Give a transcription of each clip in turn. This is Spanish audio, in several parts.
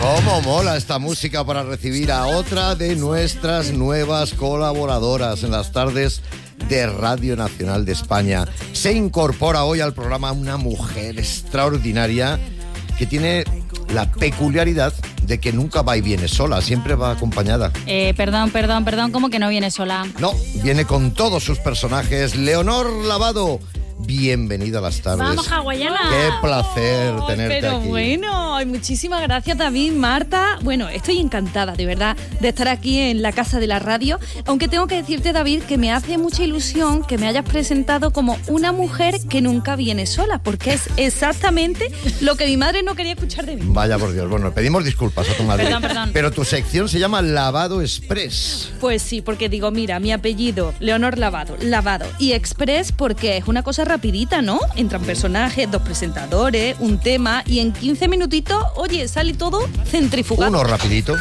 ¿Cómo mola esta música para recibir a otra de nuestras nuevas colaboradoras en las tardes de Radio Nacional de España? Se incorpora hoy al programa una mujer extraordinaria que tiene la peculiaridad de que nunca va y viene sola, siempre va acompañada. Perdón, ¿cómo que no viene sola? No, viene con todos sus personajes. Leonor Lavado, bienvenida a las tardes. ¡Vamos, hawaiana! ¡Qué placer tenerte pero aquí! Bueno, muchísimas gracias, David, Marta. Bueno, estoy encantada, de verdad, de estar aquí en la casa de la radio. Aunque tengo que decirte, David, que me hace mucha ilusión que me hayas presentado como una mujer que nunca viene sola, porque es exactamente lo que mi madre no quería escuchar de mí. Vaya por Dios, bueno, pedimos disculpas a tu madre. Perdón. Pero tu sección se llama Lavado Express. Pues sí, porque digo, mira, mi apellido, Leonor Lavado, y Express porque es una cosa rapidita, ¿no? Entran personajes, 2 presentadores, un tema y en 15 minutitos, oye, sale todo centrifugado. Uno rapidito.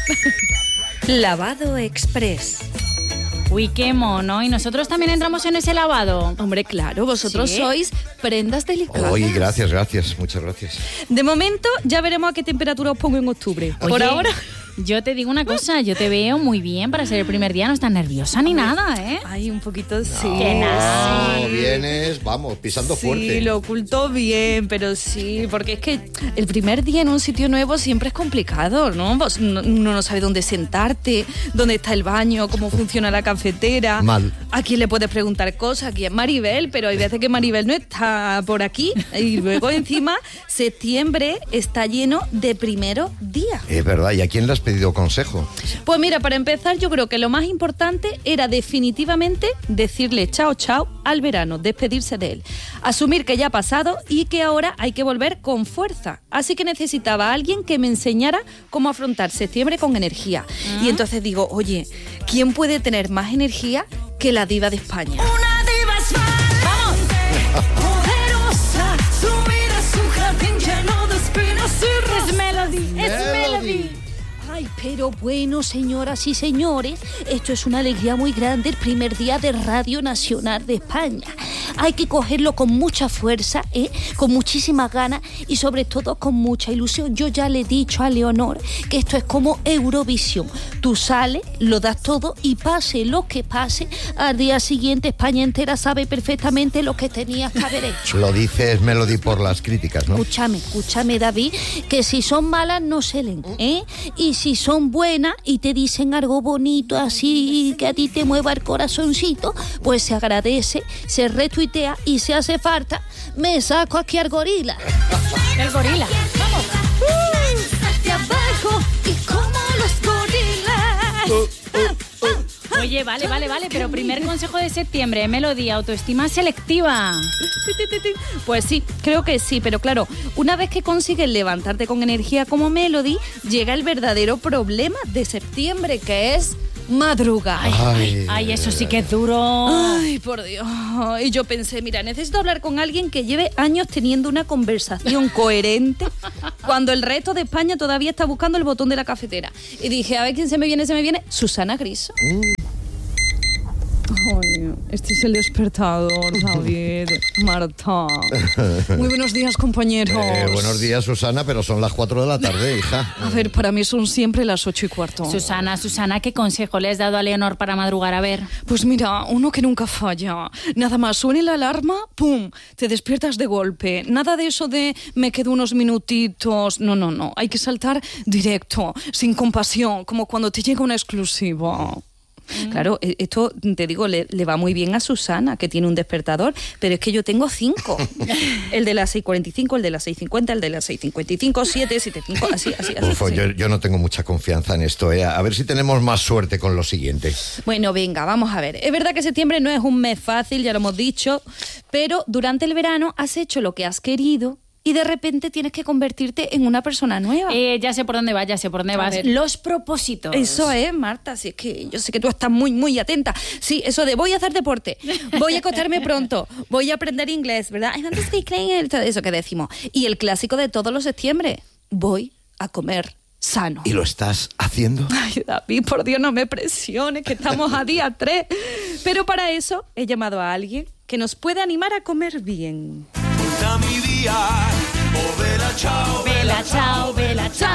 Lavado Express. Uy, qué mono. ¿Y nosotros también entramos en ese lavado? Hombre, claro, vosotros ¿Sí? sois prendas delicadas. Oye, gracias, muchas gracias. De momento, ya veremos a qué temperatura os pongo en octubre. Por Oye, ahora... yo te digo una cosa, yo te veo muy bien para ser el primer día, no estás nerviosa ni nada, ¿eh? Ay, un poquito sí. Que nada. No, vienes, vamos, pisando fuerte. Sí, lo ocultó bien, pero sí, porque es que el primer día en un sitio nuevo siempre es complicado, ¿no? Uno no sabe dónde sentarte, dónde está el baño, cómo funciona la cafetera. Mal. A quién le puedes preguntar cosas, aquí es Maribel, pero hay veces que Maribel no está por aquí. Y luego encima, septiembre está lleno de primeros días. Es verdad, ¿y a quién le has pedido consejo? Pues mira, para empezar, yo creo que lo más importante era definitivamente decirle chao al verano, despedirse de él, asumir que ya ha pasado y que ahora hay que volver con fuerza. Así que necesitaba a alguien que me enseñara cómo afrontar septiembre con energía. Y entonces digo, oye, ¿quién puede tener más energía que la diva de España? Una diva es poderosa, su vida es un jardín lleno de espinas y rosas. Melody. Ay, pero bueno, señoras y señores, esto es una alegría muy grande, el primer día de Radio Nacional de España. Hay que cogerlo con mucha fuerza, con muchísimas ganas y sobre todo con mucha ilusión. Yo ya le he dicho a Leonor que esto es como Eurovisión. Tú sales, lo das todo y pase lo que pase, al día siguiente España entera sabe perfectamente lo que tenías que haber hecho. Lo dices, Melody, por las críticas, ¿no? Escúchame, David, que si son malas no se leen, y si son buenas y te dicen algo bonito así que a ti te mueva el corazoncito, pues se agradece, se retuitea y si hace falta, me saco aquí al gorila. El gorila. De abajo y como los gorilas. Oye, vale, pero primer consejo de septiembre, Melody, autoestima selectiva. Pues sí, creo que sí, pero claro, una vez que consigues levantarte con energía como Melody, llega el verdadero problema de septiembre, que es madrugar. Ay, eso sí que es duro. Ay, por Dios. Y yo pensé, mira, necesito hablar con alguien que lleve años teniendo una conversación coherente cuando el resto de España todavía está buscando el botón de la cafetera. Y dije, a ver quién se me viene. Susana Griso. Ay, este es el despertador, David, Marta. Muy buenos días, compañeros. Buenos días, Susana, pero son las 4 de la tarde, hija. A ver, para mí son siempre las 8:15. Susana, ¿qué consejo le has dado a Leonor para madrugar? A ver. Pues mira, uno que nunca falla. Nada más suene la alarma, ¡pum!, te despiertas de golpe. Nada de eso de me quedo unos minutitos. No. Hay que saltar directo, sin compasión, como cuando te llega una exclusiva. Claro, esto te digo, le va muy bien a Susana, que tiene un despertador, pero es que yo tengo 5. El de las 6:45, el de las 6:50, el de las 6:55, 7, 7:05, así. Uf, yo no tengo mucha confianza en esto, A ver si tenemos más suerte con lo siguiente. Bueno, venga, vamos a ver. Es verdad que septiembre no es un mes fácil, ya lo hemos dicho, pero durante el verano has hecho lo que has querido y de repente tienes que convertirte en una persona nueva. Ya sé por dónde vas. ver. Los propósitos. Eso es, Marta, si es que yo sé que tú estás muy, muy atenta. Sí, eso de voy a hacer deporte, voy a acostarme pronto, voy a aprender inglés, ¿verdad? Todo eso que decimos. Y el clásico de todos los septiembre, voy a comer sano. ¿Y lo estás haciendo? Ay, David, por Dios, no me presiones, que estamos a día 3. Pero para eso he llamado a alguien que nos puede animar a comer bien. Mi día, oh, vela, chao, Vela, chao,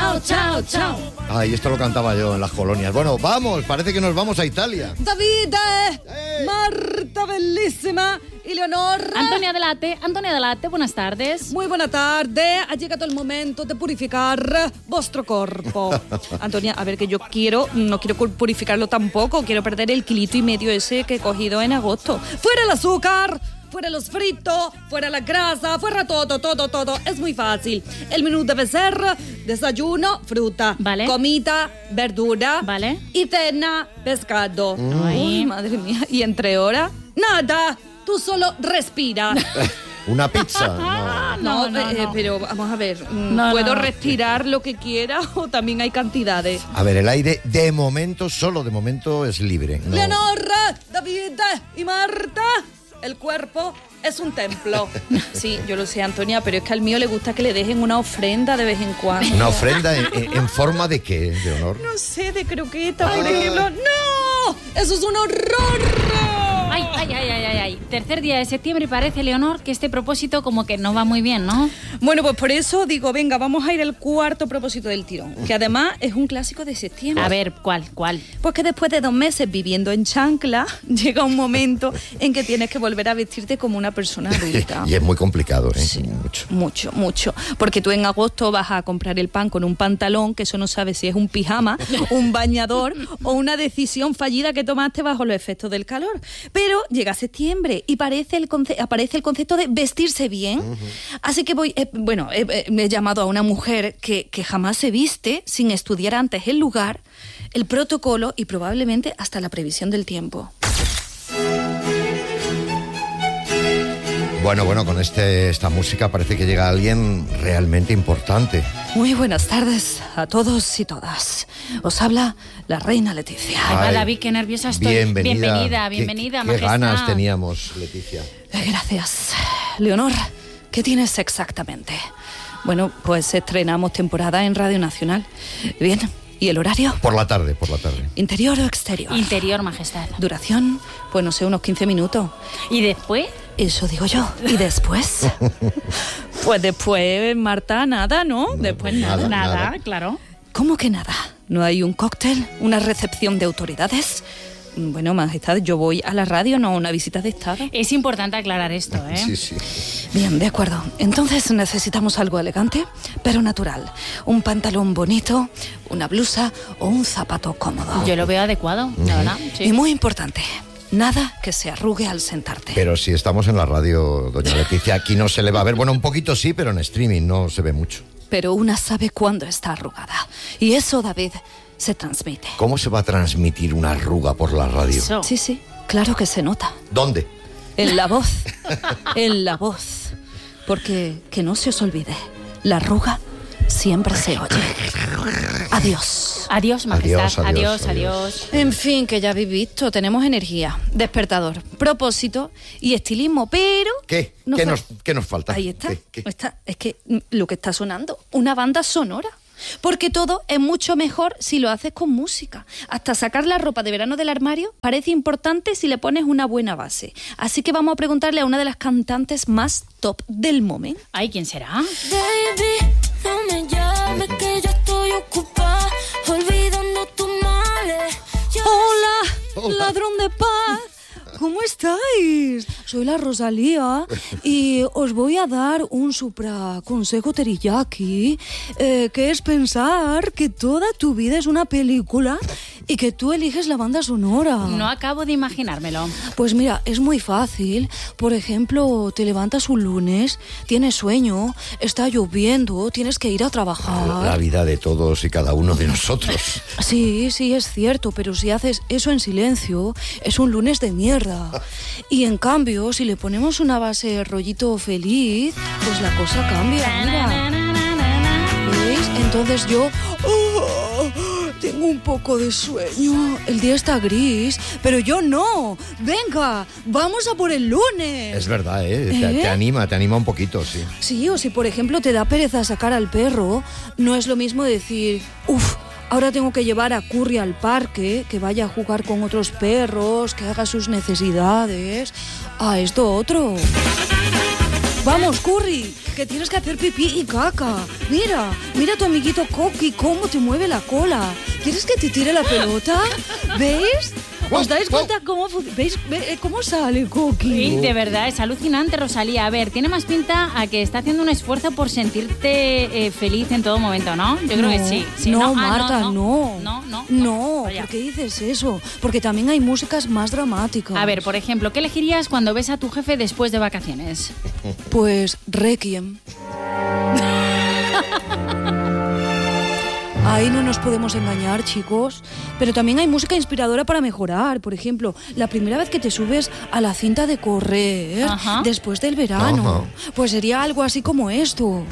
chao, chao. Ay, esto lo cantaba yo en las colonias. Bueno, vamos, parece que nos vamos a Italia. David, Marta bellissima y Leonor. Antonia Delate, buenas tardes. Muy buena tarde, ha llegado el momento de purificar vuestro cuerpo. Antonia, a ver, que yo no quiero purificarlo tampoco, quiero perder el kilito y medio ese que he cogido en agosto. ¡Fuera el azúcar! Fuera los fritos, fuera la grasa, fuera todo. Es muy fácil. El menú debe ser desayuno, fruta. Vale. Comida, verdura. Vale. Y cena, pescado. Ay. Uy, madre mía. ¿Y entre horas? Nada. Tú solo respira. ¿Una pizza? No. No. Pero vamos a ver. no. ¿Puedo respirar lo que quiera o también hay cantidades? A ver, el aire de momento, solo de momento, es libre. No. Leonor, David y Marta. El cuerpo es un templo. Sí, yo lo sé, Antonia, pero es que al mío le gusta que le dejen una ofrenda de vez en cuando. ¿Una ofrenda en forma de qué, Leonor? No sé, de croqueta, por ejemplo. ¡No! ¡Eso es un horror! Ay. Tercer día de septiembre y parece, Leonor, que este propósito como que no va muy bien, ¿no? Bueno, pues por eso digo, venga, vamos a ir al cuarto propósito del tirón, que además es un clásico de septiembre. A ver, ¿cuál? Pues que después de 2 meses viviendo en chancla, llega un momento en que tienes que volver a vestirte como una persona adulta. Y es muy complicado, ¿eh? Sí, mucho. Porque tú en agosto vas a comprar el pan con un pantalón, que eso no sabes si es un pijama, un bañador o una decisión fallida que tomaste bajo los efectos del calor. Pero llega septiembre y aparece el concepto de vestirse bien. Uh-huh. Así que me he llamado a una mujer que jamás se viste sin estudiar antes el lugar, el protocolo y probablemente hasta la previsión del tiempo. Bueno, con esta música parece que llega alguien realmente importante. Muy buenas tardes a todos y todas. Os habla la reina Leticia. Ay, David, qué nerviosa estoy. Bienvenida, qué majestad. ganas teníamos, Leticia. Gracias. Leonor, ¿qué tienes exactamente? Bueno, pues estrenamos temporada en Radio Nacional. Bien, ¿y el horario? Por la tarde. ¿Interior o exterior? Interior, majestad. ¿Duración? Pues no sé, unos 15 minutos. ¿Y después? Eso digo yo. ¿Y después? Pues después, Marta, nada, ¿no? Después Nada, claro. ¿Cómo que nada? ¿No hay un cóctel? ¿Una recepción de autoridades? Bueno, majestad, yo voy a la radio, no a una visita de estado. Es importante aclarar esto, ¿eh? Sí. Bien, de acuerdo. Entonces necesitamos algo elegante, pero natural. Un pantalón bonito, una blusa o un zapato cómodo. Yo lo veo adecuado, la verdad. Sí. Y muy importante, nada que se arrugue al sentarte. Pero si estamos en la radio, doña Leticia, aquí no se le va a ver. Bueno, un poquito sí, pero en streaming no se ve mucho. Pero una sabe cuándo está arrugada. Y eso, David, se transmite. ¿Cómo se va a transmitir una arruga por la radio? Eso. Sí, claro que se nota. ¿Dónde? En la voz. En la voz. Porque, que no se os olvide, la arruga siempre se oye. Adiós. Adiós, majestad. Adiós. En fin, que ya habéis visto, tenemos energía, despertador, propósito y estilismo, pero... ¿Qué? ¿Qué nos falta? Ahí está. ¿Qué? Es que lo que está sonando, una banda sonora. Porque todo es mucho mejor si lo haces con música. Hasta sacar la ropa de verano del armario parece importante si le pones una buena base. Así que vamos a preguntarle a una de las cantantes más top del momento. Ay, ¿quién será? Baby, no me llames que yo estoy ocupada, olvidando tus males. ¡Hola, ladrón de paz! ¿Cómo estáis? Soy la Rosalía y os voy a dar un supra consejo teriyaki, que es pensar que toda tu vida es una película y que tú eliges la banda sonora. No acabo de imaginármelo. Pues mira, es muy fácil. Por ejemplo, te levantas un lunes, tienes sueño, está lloviendo, tienes que ir a trabajar. La vida de todos y cada uno de nosotros. Sí, es cierto, pero si haces eso en silencio, es un lunes de mierda. Y en cambio, si le ponemos una base rollito feliz, pues la cosa cambia, mira. ¿Veis? Entonces yo... tengo un poco de sueño. El día está gris, pero yo no. Venga, vamos a por el lunes. Es verdad, Te anima un poquito, sí. Sí, o si por ejemplo te da pereza sacar al perro, no es lo mismo decir, ahora tengo que llevar a Curry al parque, que vaya a jugar con otros perros, que haga sus necesidades. Esto otro. Vamos, Curry, que tienes que hacer pipí y caca. Mira a tu amiguito Coqui, cómo te mueve la cola. ¿Quieres que te tire la pelota? ¿Ves? ¿Os dais cuenta cómo ¿veis cómo sale Coqui? Sí, de verdad, es alucinante, Rosalía. A ver, tiene más pinta a que está haciendo un esfuerzo por sentirte feliz en todo momento, ¿no? Yo creo que sí. No, Marta, no. No. ¿Por qué dices eso? Porque también hay músicas más dramáticas. A ver, por ejemplo, ¿qué elegirías cuando ves a tu jefe después de vacaciones? Pues Requiem. Ahí no nos podemos engañar, chicos. Pero también hay música inspiradora para mejorar. Por ejemplo, la primera vez que te subes a la cinta de correr después del verano. Pues sería algo así como esto.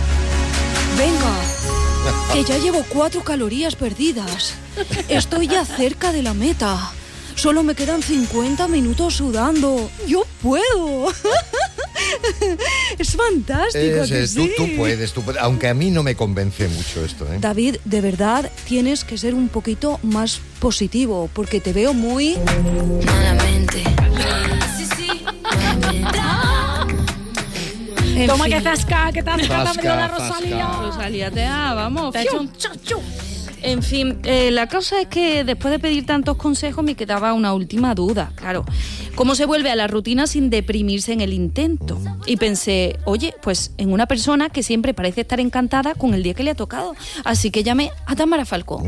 Venga, que ya llevo 4 calorías perdidas. Estoy ya cerca de la meta. Solo me quedan 50 minutos sudando. ¡Yo puedo! Es fantástico, ¿que sí? Tú puedes. Aunque a mí no me convence mucho esto, ¿eh? David, de verdad, tienes que ser un poquito más positivo, porque te veo muy... Malamente. Toma que zasca, que zasca, me dio la Rosalía. Rosalía, te vamos. Te ha hecho un chuchu. En fin, la cosa es que después de pedir tantos consejos me quedaba una última duda, claro. ¿Cómo se vuelve a la rutina sin deprimirse en el intento? Y pensé, oye, pues en una persona que siempre parece estar encantada con el día que le ha tocado. Así que llamé a Tamara Falcó.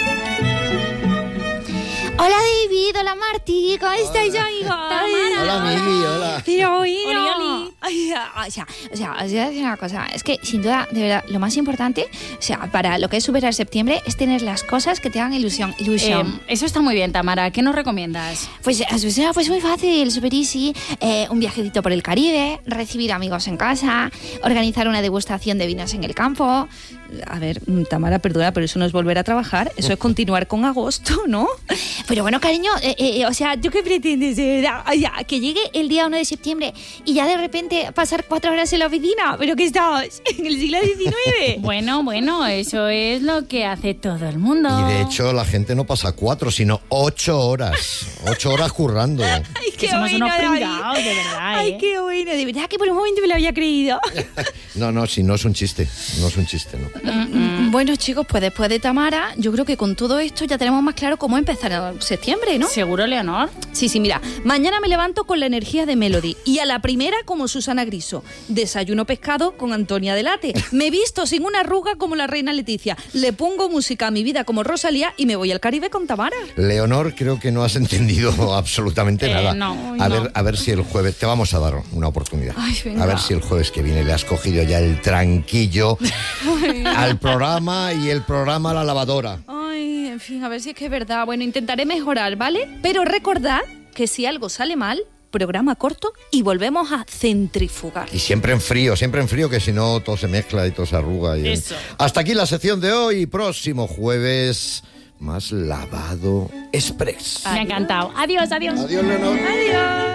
Hola David, hola Martí, ¿cómo estáis, amigos? Hola, Mili, hola. Pero Oli, oli. o sea, os voy a decir una cosa, es que sin duda, de verdad, lo más importante, o sea, para lo que es superar septiembre, es tener las cosas que te hagan ilusión. Eso está muy bien, Tamara. ¿Qué nos recomiendas? Pues muy fácil, super easy, un viajecito por el Caribe, recibir amigos en casa, organizar una degustación de vinos en el campo. A ver, Tamara, perdona, pero eso no es volver a trabajar, eso es continuar con agosto, ¿no? Pero bueno, cariño, o sea, ¿tú qué pretendes, de verdad? O sea, que llegue el día 1 de septiembre y ya de repente pasar 4 horas en la oficina. ¿Pero qué estás? ¿En el siglo XIX? Bueno, eso es lo que hace todo el mundo. Y de hecho la gente no pasa 4, sino 8 horas. 8 horas currando. Ay, qué somos bueno, unos David. pringados, de verdad. Ay, qué bueno, de verdad que por un momento me lo había creído. No, si no es un chiste. No es un chiste, ¿no? Bueno, chicos, pues después de Tamara, yo creo que con todo esto ya tenemos más claro cómo empezar septiembre, ¿no? ¿Seguro, Leonor? Sí, mira, mañana me levanto con la energía de Melody y a la primera como Susana Griso. Desayuno pescado con Antonia Delate. Me visto sin una arruga como la reina Leticia. Le pongo música a mi vida como Rosalía y me voy al Caribe con Tamara. Leonor, creo que no has entendido absolutamente nada. No. A ver si el jueves... Te vamos a dar una oportunidad. Ay, venga. A ver si el jueves que viene le has cogido ya el tranquillo al programa y el programa a la lavadora. Ay, en fin, a ver si es que es verdad. Bueno, intentaré mejorar, ¿vale? Pero recordad que si algo sale mal, programa corto y volvemos a centrifugar. Y siempre en frío, que si no todo se mezcla y todo se arruga. Y... Eso. Hasta aquí la sección de hoy. Próximo jueves, más lavado express. Me ha encantado. Adiós. Adiós, Leonor. Adiós.